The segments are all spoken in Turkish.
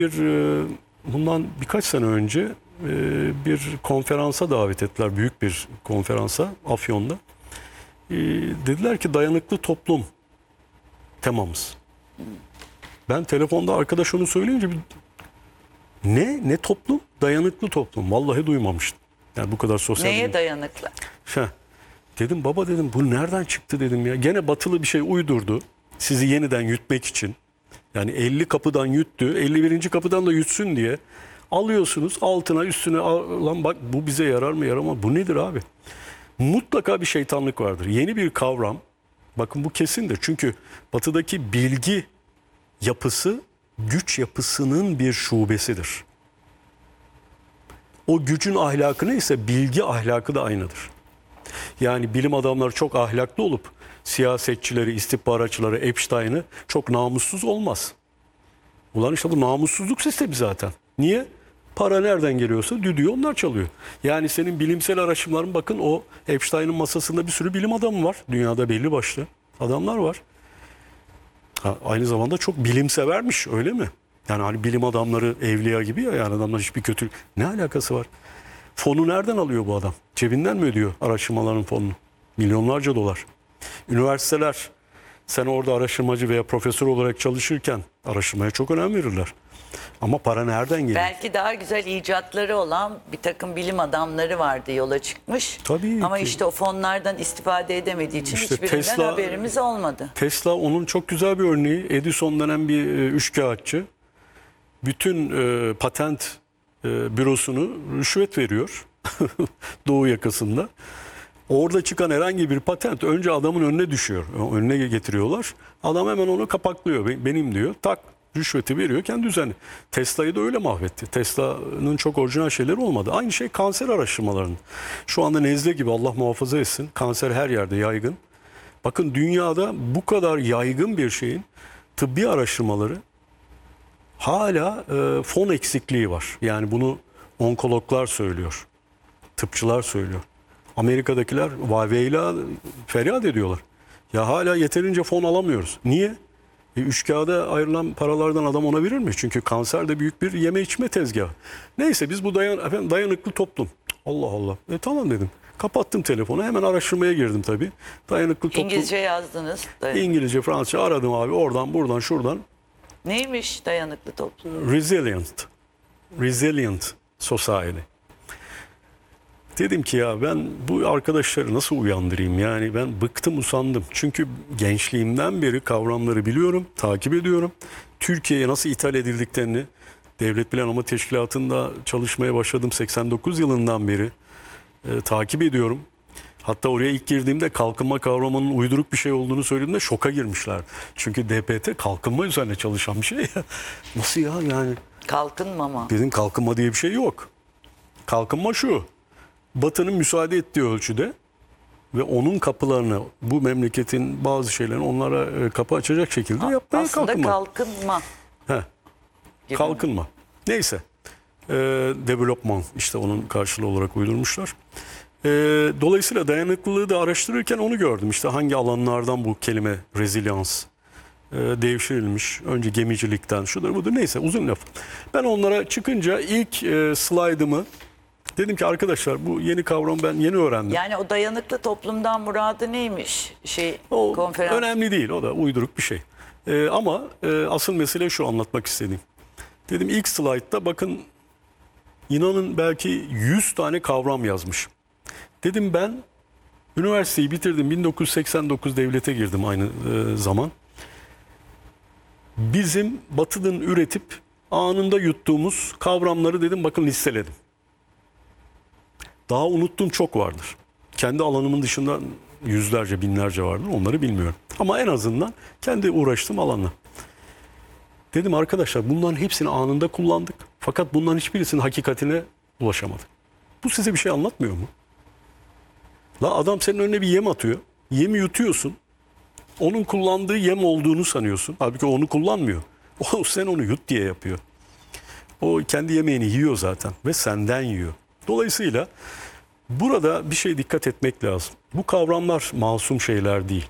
Bundan birkaç sene önce bir konferansa davet ettiler. Büyük bir konferansa Afyon'da. Dediler ki dayanıklı toplum temamız. Ben telefonda arkadaş onu söyleyince ne toplum? Dayanıklı toplum. Vallahi duymamıştım. Yani bu kadar sosyal. Neye dayanıklı? Dedim baba dedim bu nereden çıktı dedim ya. Gene batılı bir şey uydurdu. Sizi yeniden yutmak için. Yani 50 kapıdan yuttu. 51. kapıdan da yutsun diye. Alıyorsunuz altına üstüne lan bak bu bize yarar mı yaramaz. Bu nedir abi? Mutlaka bir şeytanlık vardır. Yeni bir kavram. Bakın bu kesindir. Çünkü batıdaki bilgi yapısı güç yapısının bir şubesidir. O gücün ahlakı neyse bilgi ahlakı da aynıdır. Yani bilim adamları çok ahlaklı olup siyasetçileri, istihbaratçıları, Epstein'ı çok namussuz olmaz. Ulan işte bu namussuzluk sistemi zaten. Niye? Para nereden geliyorsa düdüğü onlar çalıyor. Yani senin bilimsel araştırmaların bakın o Epstein'ın masasında bir sürü bilim adamı var. Dünyada belli başlı adamlar var. Aynı zamanda çok bilimsevermiş öyle mi? Yani hani bilim adamları evliya gibi ya yani adamlar hiçbir kötülük. Ne alakası var? Fonu nereden alıyor bu adam? Cebinden mi ödüyor araştırmaların fonunu? Milyonlarca dolar. Üniversiteler sen orada araştırmacı veya profesör olarak çalışırken araştırmaya çok önem verirler. Ama para nereden geliyor? Belki daha güzel icatları olan bir takım bilim adamları vardı yola çıkmış. Tabii Ama ki. işte o fonlardan istifade edemediği için İşte hiçbirinden haberimiz olmadı. Tesla onun çok güzel bir örneği. Edison denen bir üçkağıtçı. Bütün patent bürosunu rüşvet veriyor. Doğu yakasında. Orada çıkan herhangi bir patent önce adamın önüne düşüyor. Önüne getiriyorlar. Adam hemen onu kapaklıyor. Benim diyor. Tak rüşveti veriyor kendi düzenli. Tesla'yı da öyle mahvetti. Tesla'nın çok orijinal şeyleri olmadı. Aynı şey kanser araştırmalarının. Şu anda nezle gibi Allah muhafaza etsin. Kanser her yerde yaygın. Bakın dünyada bu kadar yaygın bir şeyin tıbbi araştırmaları hala fon eksikliği var. Yani bunu onkologlar söylüyor. Tıpçılar söylüyor. Amerika'dakiler vayveyla feryat ediyorlar. Ya hala yeterince fon alamıyoruz. Niye? Üç kağıda ayrılan paralardan adam ona verir mi? Çünkü kanser de büyük bir yeme içme tezgahı. Neyse biz bu dayanıklı toplum. Allah Allah. Tamam dedim. Kapattım telefonu. Hemen araştırmaya girdim tabii. Dayanıklı toplum. İngilizce yazdınız. İngilizce, Fransızca aradım abi. Oradan, buradan, şuradan. Neymiş dayanıklı toplum? Resilient Society. Dedim ki ya ben bu arkadaşları nasıl uyandırayım? Yani ben bıktım usandım. Çünkü gençliğimden beri kavramları biliyorum, takip ediyorum. Türkiye'ye nasıl ithal edildiklerini Devlet Planlama Teşkilatı'nda çalışmaya başladım 89 yılından beri takip ediyorum. Hatta oraya ilk girdiğimde kalkınma kavramının uyduruk bir şey olduğunu söylediğimde şoka girmişler. Çünkü DPT kalkınma üzerine çalışan bir şey ya. Nasıl ya yani? Kalkınma mı? Dedim kalkınma diye bir şey yok. Kalkınma şu. Batı'nın müsaade ettiği ölçüde ve onun kapılarını bu memleketin bazı şeylerini onlara kapı açacak şekilde yapmaya Aslında kalkınma. kalkınma. Gibi Kalkınma. Neyse. Development işte onun karşılığı olarak uydurmuşlar. Dolayısıyla dayanıklılığı da araştırırken onu gördüm. İşte hangi alanlardan bu kelime rezilians devşirilmiş. Önce gemicilikten şudur budur neyse uzun laf. Ben onlara çıkınca ilk slaytımı dedim ki arkadaşlar bu yeni kavramı ben yeni öğrendim. Yani o dayanıklı toplumdan muradı neymiş? O Konferans. önemli değil o da uyduruk bir şey. Ama asıl mesele şu anlatmak istediğim. Dedim ilk slaytta bakın inanın belki 100 tane kavram yazmış. Dedim ben üniversiteyi bitirdim 1989 devlete girdim aynı zaman. Bizim Batı'nın üretip anında yuttuğumuz kavramları dedim bakın listeledim. Daha unuttuğum çok vardır. Kendi alanımın dışında yüzlerce, binlerce vardır. Onları bilmiyorum. Ama en azından kendi uğraştığım alanla. Dedim arkadaşlar bunların hepsini anında kullandık. Fakat bunların hiçbirisinin hakikatine ulaşamadık. Bu size bir şey anlatmıyor mu? La adam senin önüne bir yem atıyor. Yemi yutuyorsun. Onun kullandığı yem olduğunu sanıyorsun. Halbuki onu kullanmıyor. O sen onu yut diye yapıyor. O kendi yemeğini yiyor zaten ve senden yiyor. Dolayısıyla burada bir şey dikkat etmek lazım. Bu kavramlar masum şeyler değil.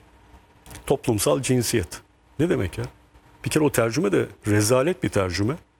Toplumsal cinsiyet. Ne demek ya? Bir kere o tercüme de rezalet bir tercüme.